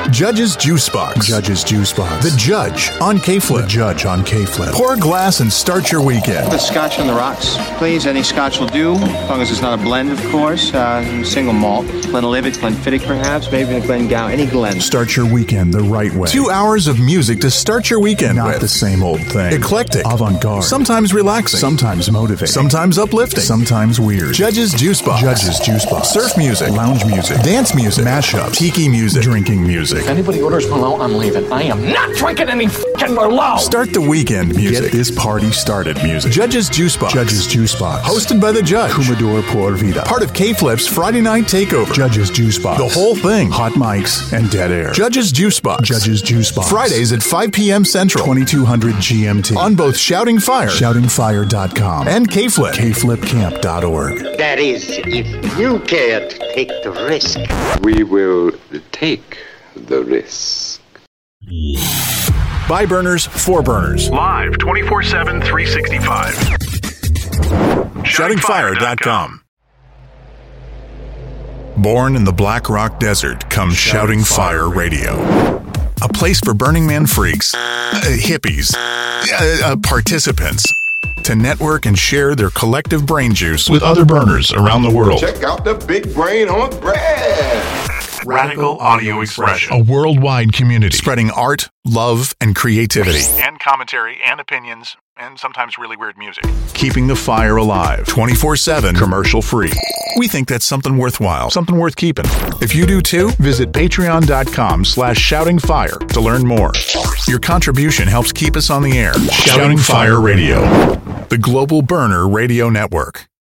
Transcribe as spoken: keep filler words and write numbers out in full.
Judge's Juice Box. Judge's Juice Box. The Judge on K-Flip. The Judge on K-Flip. Pour a glass and start your weekend. The scotch on the rocks, please. Any scotch will do, as long as it's not a blend, of course. Uh, single malt. Glenlivet, Glenfiddich, perhaps. Maybe a Glengow. Any Glen. Start your weekend the right way. Two hours of music to start your weekend Not with. the same old thing. Eclectic. Avant-garde. Sometimes relaxing. Sometimes motivating. Sometimes uplifting. Sometimes weird. Judge's Juice Box. Judge's Juice Box. Surf music. Lounge music. Dance music. Mashups. Tiki music. Drinking music. If anybody orders Merlot, I'm leaving. I am not drinking any f***ing Merlot! Start the weekend music. Get this party started music. Judge's Juice Box. Judge's Juice Box. Hosted by the Judge. Comador Por Vida. Part of K-Flip's Friday Night Takeover. Judge's Juice Box. The whole thing. Hot mics and dead air. Judge's Juice Box. Judge's Juice Box. Fridays at five p.m. Central. twenty-two hundred G M T. On both Shouting Fire. shouting fire dot com. And K-Flip. K flip camp dot org. That is, if you care to take the risk. We will take the risk. By burners, for burners. Live twenty-four seven, three sixty-five. shouting fire dot com. Born in the Black Rock Desert comes Shouting Fire Radio. A place for Burning Man freaks, uh, hippies, uh, uh, participants to network and share their collective brain juice with other burners around the world. Check out the big brain on bread. Radical Audio Expression. A worldwide community spreading art, love, and creativity. And commentary and opinions and sometimes really weird music. Keeping the fire alive twenty-four seven, commercial free. We think that's something worthwhile, something worth keeping. If you do too, visit patreon.com slash shouting fire to learn more. Your contribution helps keep us on the air. Shouting Fire Radio, the Global Burner Radio Network.